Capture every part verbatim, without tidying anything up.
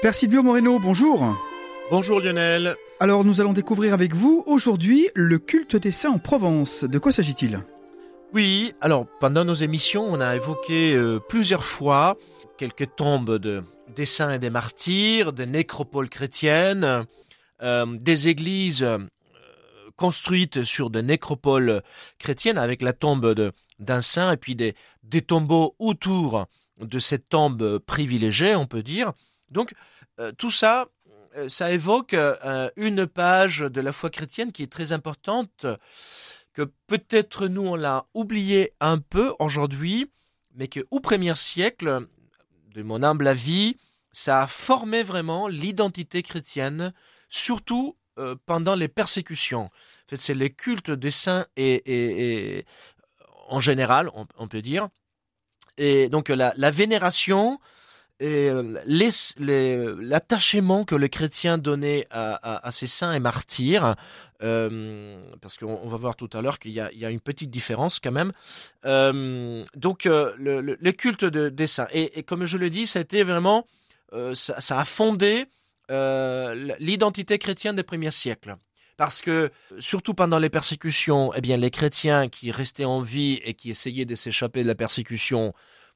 Père Silvio Moreno, bonjour. Bonjour Lionel. Alors nous allons découvrir avec vous aujourd'hui le culte des saints en Provence. De quoi s'agit-il ? Oui, alors pendant nos émissions, on a évoqué euh, plusieurs fois quelques tombes de, des saints et des martyrs, des nécropoles chrétiennes, euh, des églises euh, construites sur des nécropoles chrétiennes avec la tombe de, d'un saint et puis des, des tombeaux autour de cette tombe privilégiée, on peut dire. Donc euh, tout ça, euh, ça évoque euh, une page de la foi chrétienne qui est très importante, que peut-être nous on l'a oublié un peu aujourd'hui, mais que au premier siècle, de mon humble avis, ça a formé vraiment l'identité chrétienne, surtout euh, pendant les persécutions. En fait, c'est les cultes des saints et, et, et en général, on, on peut dire. Et donc la, la vénération et les, les, l'attachement que les chrétiens donnaient à, à, à ces saints et martyrs, euh, parce qu'on on va voir tout à l'heure qu'il y a, il y a une petite différence quand même. Euh, donc euh, le, le, le culte de, des saints. Et, et comme je le dis, ça a été vraiment, euh, ça, ça a fondé euh, l'identité chrétienne des premiers siècles. Parce que, surtout pendant les persécutions, eh bien, les chrétiens qui restaient en vie et qui essayaient de s'échapper de la persécution,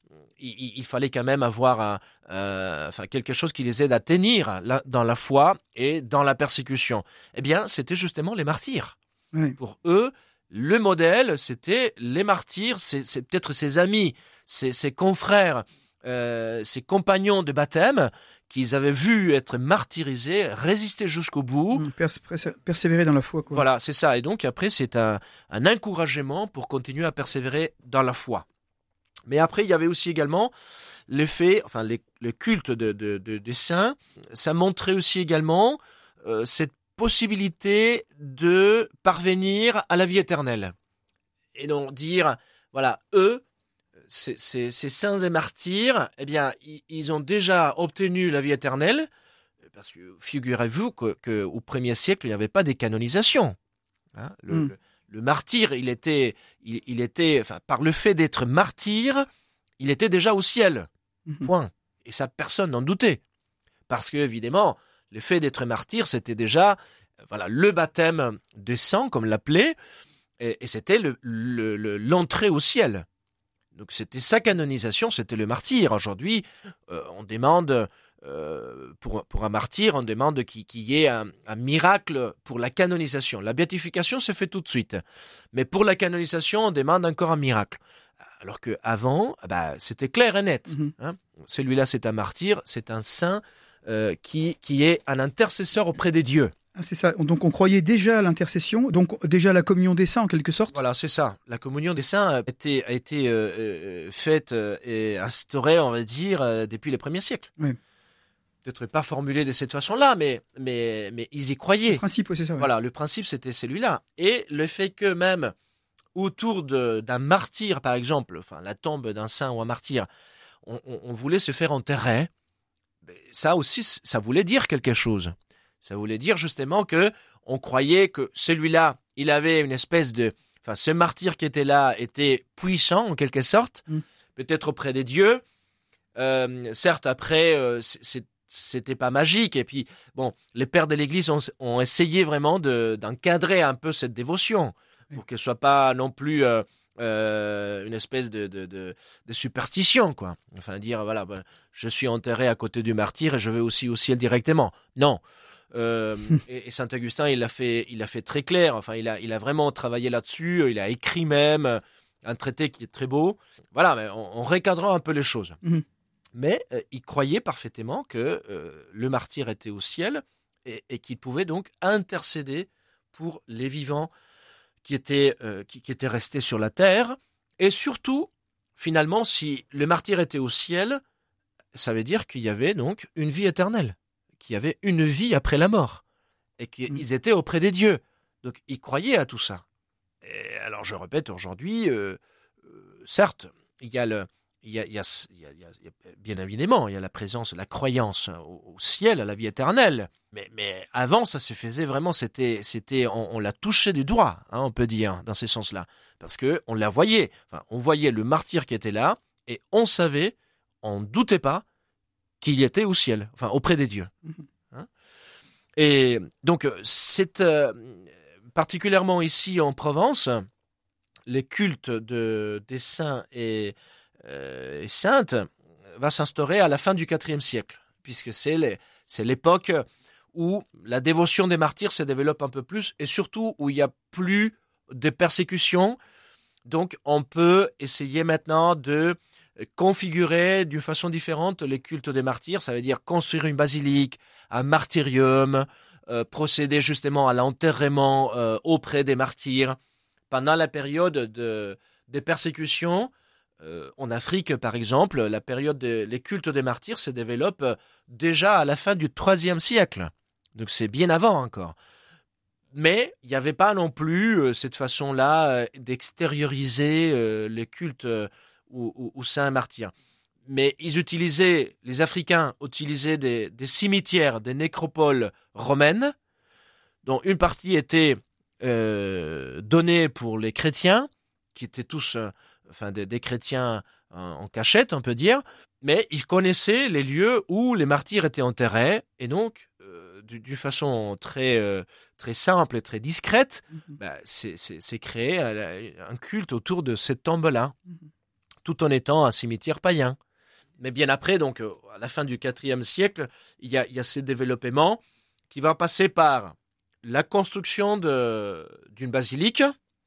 il, il fallait quand même avoir un, euh, enfin, quelque chose qui les aide à tenir la, dans la foi et dans la persécution. Eh bien, c'était justement les martyrs. Oui. Pour eux, le modèle, c'était les martyrs, c'est, c'est peut-être ses amis, ses, ses confrères, euh, ses compagnons de baptême qu'ils avaient vu être martyrisés, résister jusqu'au bout. Pers- pers- persévérer dans la foi, quoi. Voilà, c'est ça. Et donc après, c'est un, un encouragement pour continuer à persévérer dans la foi. Mais après, il y avait aussi également l'effet, enfin, les, le culte de, de, de, des saints. Ça montrait aussi également euh, cette possibilité de parvenir à la vie éternelle. Et donc dire, voilà, eux, ces, ces, ces saints et martyrs, eh bien, ils, ils ont déjà obtenu la vie éternelle, parce que figurez-vous qu'au que, au premier siècle, il n'y avait pas des canonisations. Hein, le, Mm. le, le martyr, il était, il, il était, enfin, par le fait d'être martyr, il était déjà au ciel. Mhm. Point. Et ça, personne n'en doutait. Parce que, évidemment, le fait d'être martyr, c'était déjà, voilà, le baptême de sang, comme l'appelait, et, et c'était le, le, le, l'entrée au ciel. Donc, c'était sa canonisation, c'était le martyr. Aujourd'hui, euh, on demande, euh, pour, pour un martyr, on demande qu'il, qu'il y ait un, un miracle pour la canonisation. La béatification se fait tout de suite. Mais pour la canonisation, on demande encore un miracle. Alors qu'avant, bah, c'était clair et net. Mhm. Hein. Celui-là, c'est un martyr, c'est un saint euh, qui, qui est un intercesseur auprès des dieux. Ah, c'est ça. Donc on croyait déjà à l'intercession, donc déjà à la communion des saints en quelque sorte. Voilà, c'est ça. La communion des saints a été, a été euh, euh, faite euh, et instaurée, on va dire, euh, depuis les premiers siècles. Oui. Peut-être pas formulée de cette façon-là, mais, mais, mais ils y croyaient. Le principe, oui, c'est ça. Ouais. Voilà, le principe, c'était celui-là. Et le fait que même autour de, d'un martyr, par exemple, enfin la tombe d'un saint ou un martyr, on, on, on voulait se faire enterrer, ça aussi, ça voulait dire quelque chose. Ça voulait dire justement que on croyait que celui-là, il avait une espèce de, enfin, ce martyr qui était là était puissant en quelque sorte, Mm. peut-être auprès des dieux. Euh, certes, après, euh, c'est, c'était pas magique. Et puis, bon, les pères de l'Église ont, ont essayé vraiment de, d'encadrer un peu cette dévotion pour qu'elle soit pas non plus euh, euh, une espèce de, de, de, de superstition, quoi. Enfin, dire voilà, ben, je suis enterré à côté du martyr et je vais aussi au ciel directement. Non. Euh, et, et Saint Augustin, il l'a fait, il l'a fait très clair. Enfin, il a, il a vraiment travaillé là-dessus. Il a écrit même un traité qui est très beau. Voilà, mais en, en recadrant un peu les choses. Mhm. Mais euh, il croyait parfaitement que euh, le martyr était au ciel et, et qu'il pouvait donc intercéder pour les vivants qui étaient, euh, qui, qui étaient restés sur la terre. Et surtout, finalement, si le martyr était au ciel, ça veut dire qu'il y avait donc une vie éternelle, qu'il y avait une vie après la mort, et qu'ils Mm. étaient auprès des dieux. Donc, ils croyaient à tout ça. Et alors, je répète, aujourd'hui, euh, euh, certes, il y a le... Il y, a, il, y a, il, y a, il y a, bien évidemment, il y a la présence, la croyance au, au ciel, à la vie éternelle. Mais, mais avant, ça se faisait vraiment, c'était, c'était, on, on l'a touché du doigt, hein, on peut dire, dans ces sens-là. Parce que on la voyait. Enfin, on voyait le martyr qui était là, et on savait, on ne doutait pas qu'il était au ciel, enfin auprès des dieux. Mhm. Hein? Et donc, c'est euh, particulièrement ici en Provence, les cultes de, des saints et, euh, et saintes va s'instaurer à la fin du quatrième siècle, puisque c'est, les, c'est l'époque où la dévotion des martyrs se développe un peu plus, et surtout où il n'y a plus de persécutions. Donc, on peut essayer maintenant de configurer d'une façon différente les cultes des martyrs. Ça veut dire construire une basilique, un martyrium, euh, procéder justement à l'enterrement euh, auprès des martyrs. Pendant la période de, des persécutions, euh, en Afrique par exemple, la période des les cultes des martyrs se développe déjà à la fin du troisième siècle. Donc c'est bien avant encore. Mais il n'y avait pas non plus euh, cette façon-là euh, d'extérioriser euh, les cultes euh, aux, aux, aux saints martyrs. Mais ils utilisaient, les Africains utilisaient des, des cimetières, des nécropoles romaines, dont une partie était euh, donnée pour les chrétiens, qui étaient tous, euh, enfin des, des chrétiens en, en cachette, on peut dire, mais ils connaissaient les lieux où les martyrs étaient enterrés, et donc d'une façon très, euh, très simple et très discrète, mm-hmm. bah, c'est, c'est, c'est créé un culte autour de cette tombe-là, mm-hmm. tout en étant un cimetière païen. Mais bien après, donc, à la fin du quatrième siècle, il y a, il y a ce développement qui va passer par la construction de, d'une basilique,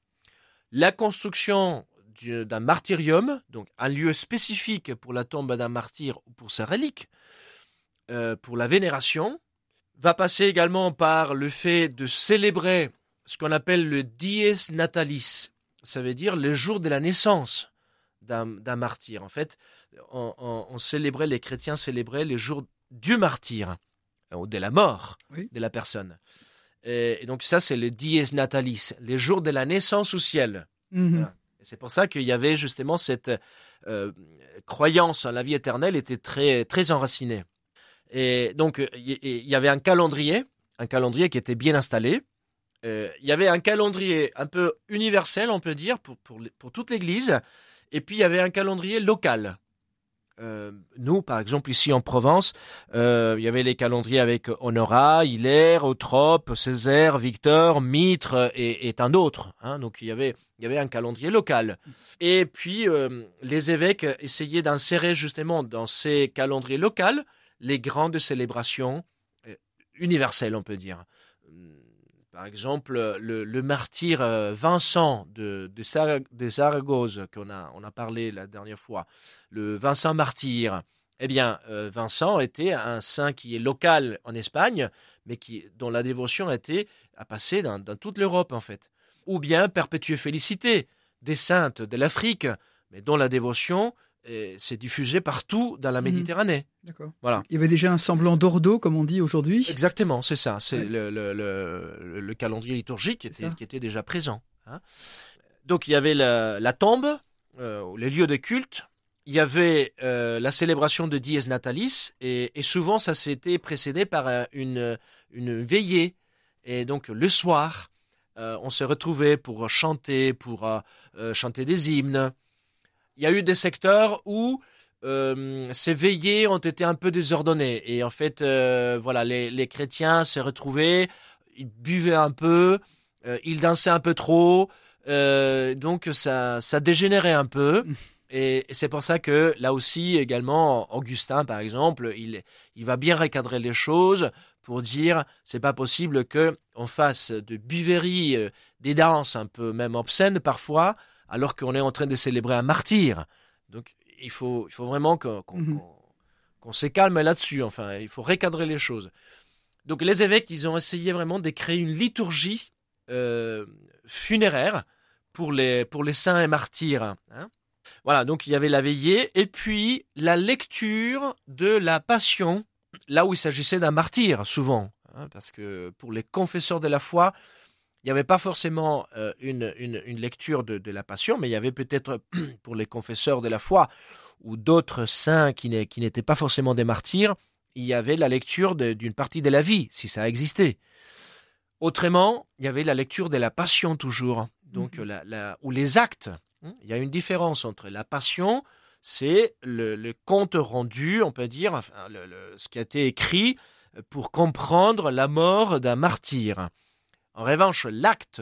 la construction du, d'un martyrium, donc un lieu spécifique pour la tombe d'un martyr ou pour sa relique, euh, pour la vénération, va passer également par le fait de célébrer ce qu'on appelle le dies natalis. Ça veut dire le jour de la naissance d'un, d'un martyr. En fait, on, on, on célébrait, les chrétiens célébraient les jours du martyr, ou de la mort oui. de la personne. Et, et donc ça, c'est le dies natalis, les jours de la naissance au ciel. Mm-hmm. Voilà. Et c'est pour ça qu'il y avait justement cette euh, croyance en la vie éternelle était très, très enracinée. Et donc, il y avait un calendrier, un calendrier qui était bien installé. Euh, il y avait un calendrier un peu universel, on peut dire, pour, pour, pour toute l'Église. Et puis, il y avait un calendrier local. Euh, nous, par exemple, ici en Provence, euh, il y avait les calendriers avec Honorat, Hilaire, Eutrope, Césaire, Victor, Mitre et, et tant d'autres. Hein. Donc, il y avait, il y avait un calendrier local. Et puis, euh, les évêques essayaient d'insérer justement dans ces calendriers locaux les grandes célébrations euh, universelles, on peut dire. Par exemple, le, le martyr Vincent de, de, Sarag- de Saragosse, qu'on a, on a parlé la dernière fois, le Vincent martyr, eh bien, euh, Vincent était un saint qui est local en Espagne, mais qui, dont la dévotion a, été, a passé dans, dans toute l'Europe, en fait. Ou bien Perpétuée Félicité, des saintes de l'Afrique, mais dont la dévotion et c'est diffusé partout dans la Méditerranée. Mmh. D'accord. Voilà. Il y avait déjà un semblant d'ordo, comme on dit aujourd'hui. Exactement, c'est ça. C'est ouais. le, le, le, le calendrier liturgique qui était, qui était déjà présent. Hein. Donc il y avait la, la tombe, euh, les lieux de culte. Il y avait euh, la célébration de Dies Natalis, et, et souvent ça s'était précédé par une, une veillée. Et donc le soir, euh, on se retrouvait pour chanter, pour euh, chanter des hymnes. Il y a eu des secteurs où euh, ces veillées ont été un peu désordonnées. Et en fait, euh, voilà, les, les chrétiens se retrouvaient, ils buvaient un peu, euh, ils dansaient un peu trop. Euh, donc, ça, ça dégénérait un peu. Et, et c'est pour ça que, là aussi, également, Augustin, par exemple, il, il va bien recadrer les choses pour dire c'est pas possible qu'on fasse de buverie, euh, des danses un peu même obscènes parfois, alors qu'on est en train de célébrer un martyr. Donc, il faut, il faut vraiment qu'on, qu'on, mmh. qu'on, qu'on se calme là-dessus. Enfin, il faut recadrer les choses. Donc, les évêques, ils ont essayé vraiment de créer une liturgie euh, funéraire pour les, pour les saints et martyrs. Hein. Voilà, donc il y avait la veillée et puis la lecture de la Passion, là où il s'agissait d'un martyr, souvent. Hein, parce que pour les confesseurs de la foi, il n'y avait pas forcément euh, une, une, une lecture de, de la Passion, mais il y avait peut-être pour les confesseurs de la foi ou d'autres saints qui, n'est, qui n'étaient pas forcément des martyrs, il y avait la lecture de, d'une partie de la vie, si ça existait. Autrement, il y avait la lecture de la Passion toujours, donc mmh. la, la, ou les actes. Il y a une différence entre la Passion, c'est le, le compte rendu, on peut dire, enfin, le, le, ce qui a été écrit pour comprendre la mort d'un martyr. En revanche, l'acte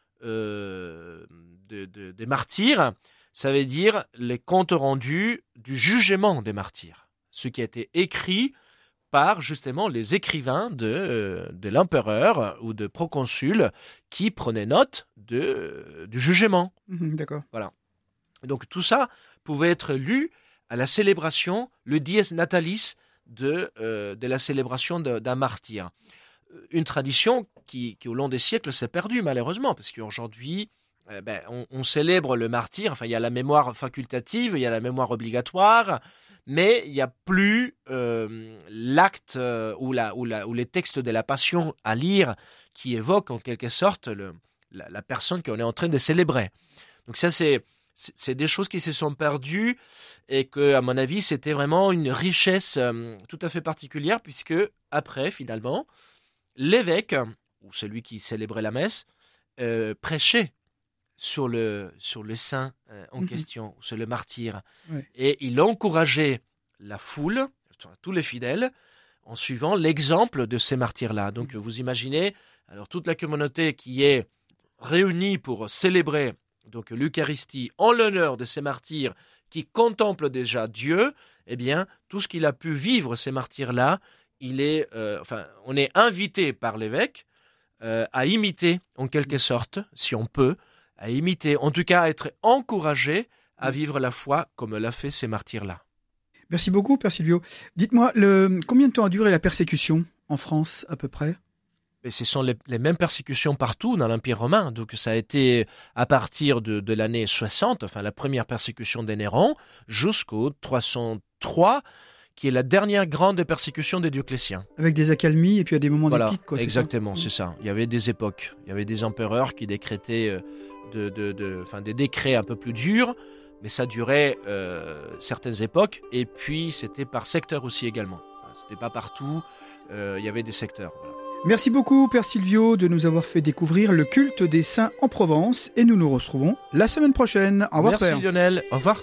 euh, de, de, des martyrs, ça veut dire les comptes rendus du jugement des martyrs, ce qui a été écrit par justement les écrivains de, euh, de l'empereur ou de proconsul qui prenaient note de, euh, du jugement. Mmh, d'accord. Voilà. Donc tout ça pouvait être lu à la célébration, le dies natalis de, euh, de la célébration de, d'un martyr. Une tradition qui, qui au long des siècles s'est perdue malheureusement, parce qu'aujourd'hui eh ben, on, on célèbre le martyr, enfin il y a la mémoire facultative, il y a la mémoire obligatoire, mais il n'y a plus euh, l'acte euh, ou, la, ou, la, ou les textes de la Passion à lire qui évoquent en quelque sorte le, la, la personne qu'on est en train de célébrer. Donc ça, c'est, c'est, c'est des choses qui se sont perdues et que, à mon avis, c'était vraiment une richesse euh, tout à fait particulière puisque, après, finalement, l'évêque, ou celui qui célébrait la messe, euh, prêchait sur le, sur le saint euh, en mmh. question, sur le martyr. Oui. Et il encourageait la foule, tous les fidèles, en suivant l'exemple de ces martyrs-là. Donc mmh. vous imaginez, alors toute la communauté qui est réunie pour célébrer donc, l'Eucharistie en l'honneur de ces martyrs qui contemplent déjà Dieu, eh bien, tout ce qu'il a pu vivre, ces martyrs-là, il est, euh, enfin, on est invité par l'évêque euh, à imiter, en quelque sorte, si on peut, à imiter, en tout cas à être encouragé à vivre la foi comme l'a fait ces martyrs-là. Merci beaucoup, Père Silvio. Dites-moi, le, combien de temps a duré la persécution en France, à peu près ? Et ce sont les, les mêmes persécutions partout dans l'Empire romain. Donc ça a été à partir de, de l'année soixante, enfin la première persécution des Néron, jusqu'au trois cent trois, qui est la dernière grande persécution des Dioclétiens. Avec des accalmies et puis à des moments voilà, de pic, quoi. Exactement, c'est ça, c'est ça. Il y avait des époques, il y avait des empereurs qui décrétaient euh, de, de, de, enfin, des décrets un peu plus durs, mais ça durait euh, certaines époques, et puis c'était par secteur aussi également. C'était pas partout, euh, il y avait des secteurs. Voilà. Merci beaucoup, Père Silvio, de nous avoir fait découvrir le culte des saints en Provence, et nous nous retrouvons la semaine prochaine. Au revoir, Merci, Père. Merci Lionel, au revoir.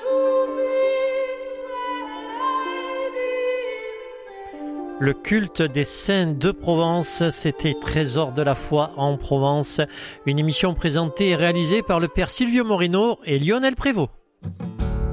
Le culte des saints de Provence, c'était Trésor de la foi en Provence. Une émission présentée et réalisée par le Père Silvio Moreno et Lionel Prévost.